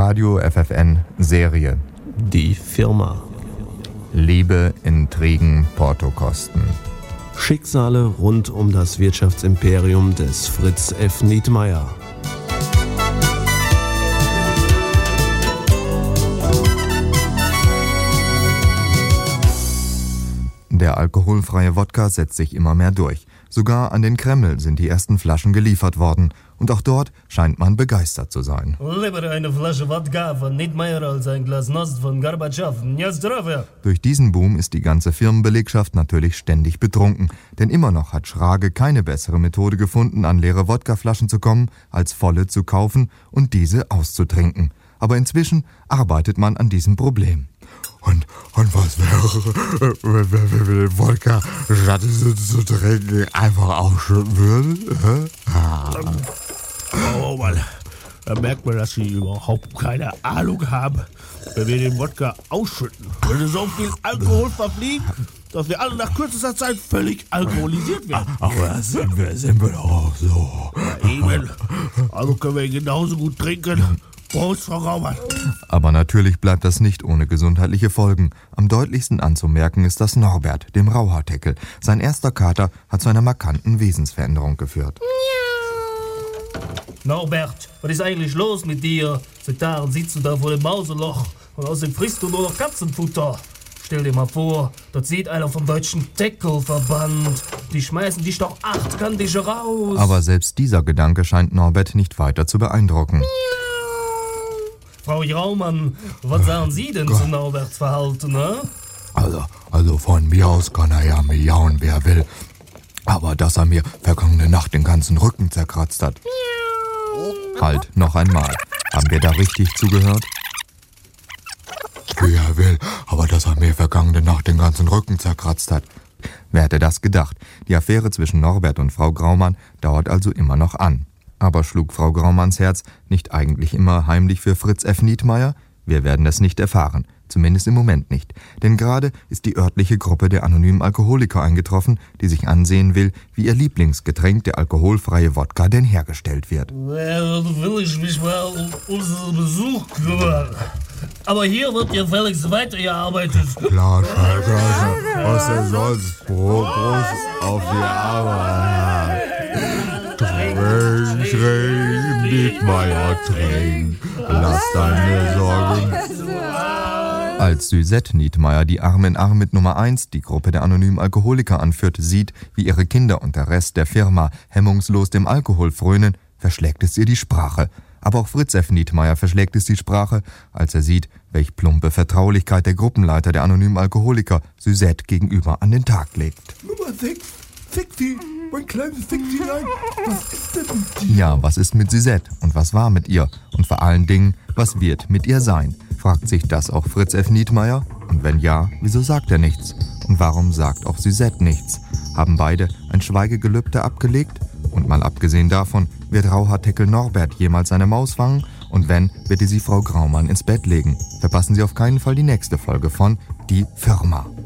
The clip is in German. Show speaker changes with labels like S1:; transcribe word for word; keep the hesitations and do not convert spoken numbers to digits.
S1: Radio F F N Serie.
S2: Die Firma.
S1: Liebe, Intrigen, Portokosten.
S2: Schicksale rund um das Wirtschaftsimperium des Fritz F. Nietmeyer.
S1: Der alkoholfreie Wodka setzt sich immer mehr durch. Sogar an den Kreml sind die ersten Flaschen geliefert worden. Und auch dort scheint man begeistert zu sein.
S3: Lieber eine Flasche Wodka von Nietmeyer als ein Glas Nost von Gorbatschow. Ja, zdravia.
S1: Durch diesen Boom ist die ganze Firmenbelegschaft natürlich ständig betrunken. Denn immer noch hat Schrage keine bessere Methode gefunden, an leere Wodkaflaschen zu kommen, als volle zu kaufen und diese auszutrinken. Aber inzwischen arbeitet man an diesem Problem.
S4: Und, und was wäre, wenn wir den Wodka, statt zu, zu trinken, einfach ausschütten würden? Ah.
S5: Oh Mann, da merkt man, dass sie überhaupt keine Ahnung haben, wenn wir den Wodka ausschütten. Würde so viel Alkohol verfliegen, dass wir alle nach kürzester Zeit völlig alkoholisiert werden.
S4: Aber das sind wir, sind wir doch auch so.
S5: Ja, eben. Also können wir ihn genauso gut trinken. Prost, Frau Raumann.
S1: Aber natürlich bleibt das nicht ohne gesundheitliche Folgen. Am deutlichsten anzumerken ist das Norbert, dem Rauhaarteckel. Sein erster Kater hat zu einer markanten Wesensveränderung geführt.
S3: Norbert, was ist eigentlich los mit dir? Seit Tagen sitzt du da vor dem Mauseloch und außerdem frisst du nur noch Katzenfutter. Stell dir mal vor, dort sieht einer vom deutschen Tackle-Verband. Die schmeißen dich doch achtkantige raus.
S1: Aber selbst dieser Gedanke scheint Norbert nicht weiter zu beeindrucken.
S3: Frau Raumann, was sagen Sie denn zu Norberts Verhalten, ne?
S4: Also, also von mir aus kann er ja miauen, wer will. Aber dass er mir vergangene Nacht den ganzen Rücken zerkratzt hat.
S1: Halt, noch einmal. Haben wir da richtig zugehört?
S4: Wie er will, aber dass er mir vergangene Nacht den ganzen Rücken zerkratzt hat.
S1: Wer hätte das gedacht? Die Affäre zwischen Norbert und Frau Graumann dauert also immer noch an. Aber schlug Frau Graumanns Herz nicht eigentlich immer heimlich für Fritz F. Nietmeyer? Wir werden es nicht erfahren, zumindest im Moment nicht. Denn gerade ist die örtliche Gruppe der anonymen Alkoholiker eingetroffen, die sich ansehen will, wie ihr Lieblingsgetränk, der alkoholfreie Wodka, denn hergestellt wird.
S3: Well, will ich mich mal um unseren Besuch kümmern. Aber hier wird ja fälligst weitergearbeitet.
S4: Klar, klar, klar. Was denn sonst? Prost auf die Arbeit. Trink, trink, Nietmeyer, trink. Lass deine Sorgen.
S1: Als Suzette Nietmeyer, die Arm in Arm mit Nummer eins, die Gruppe der anonymen Alkoholiker anführt, sieht, wie ihre Kinder und der Rest der Firma hemmungslos dem Alkohol frönen, verschlägt es ihr die Sprache. Aber auch Fritz F. Nietmeyer verschlägt es die Sprache, als er sieht, welch plumpe Vertraulichkeit der Gruppenleiter der anonymen Alkoholiker Suzette gegenüber an den Tag legt.
S6: Nummer sechs, Sexy, mein kleines Sexylein, was ist denn mit dir?
S1: Ja, was ist mit Suzette und was war mit ihr? Und vor allen Dingen, was wird mit ihr sein? Fragt sich das auch Fritz F. Nietmeyer? Und wenn ja, wieso sagt er nichts? Und warum sagt auch Suzette nichts? Haben beide ein Schweigegelübde abgelegt? Und mal abgesehen davon, wird Rauhaarteckel Norbert jemals eine Maus fangen? Und wenn, wird sie Frau Graumann ins Bett legen? Verpassen Sie auf keinen Fall die nächste Folge von Die Firma.